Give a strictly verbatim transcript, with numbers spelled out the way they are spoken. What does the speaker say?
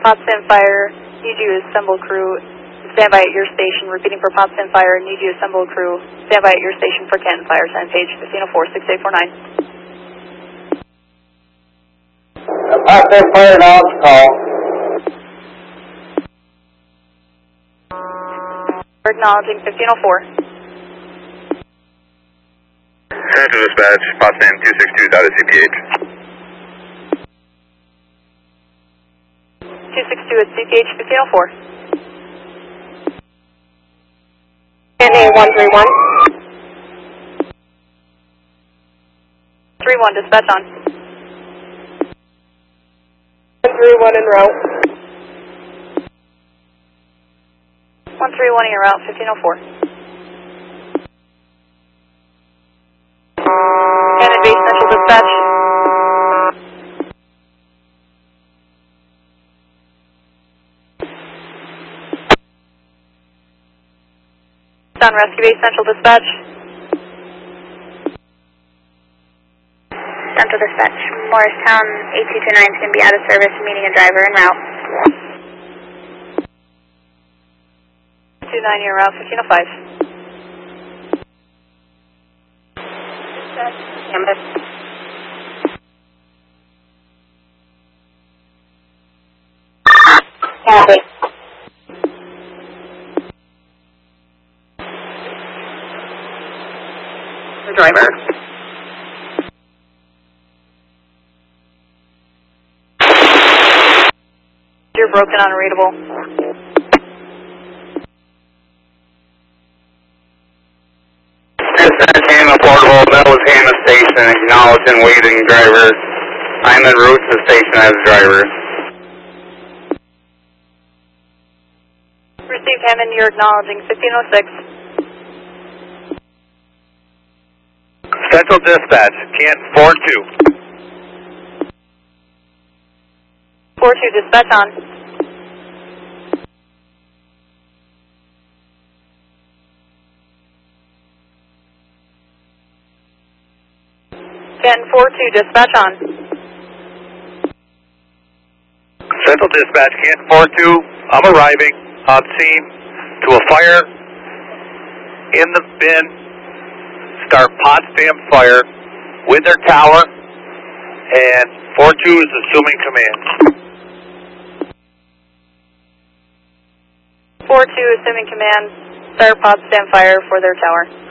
Potsdam Fire, need you assemble crew, stand by at your station. Repeating for Potsdam Fire, need you assemble crew, stand by at your station for Canton Fire. Sign page fifteen oh four, six eight four nine. Potsdam Fire now, call. We're acknowledging fifteen oh four. Central Dispatch, Potsdam two six two is out of C P H. two six two at C P H fifteen oh four. N A one three one. three one, dispatch on. one three one en route. one three one en route, fifteen oh four. Cannon Base Central Dispatch. Down Rescue Base Central Dispatch. Central Dispatch, Morristown eight two two nine is going to be out of service, meeting a driver en route. two nine en route, fifteen oh five. Campus. Copy. The driver. You're broken, unreadable. Dispatch, Hannah Portable, that was Hannah Station, acknowledging waiting driver. I'm en route to the station as driver. Received Hammond, you're acknowledging fifteen oh six. Central Dispatch, Canton four two. four two, dispatch on. Canton four two, dispatch on. Central Dispatch, Canton four two, I'm arriving on scene to a fire in the bin. Start Potsdam Fire with their tower, and four two is assuming command. four two, assuming command, start Potsdam Fire for their tower.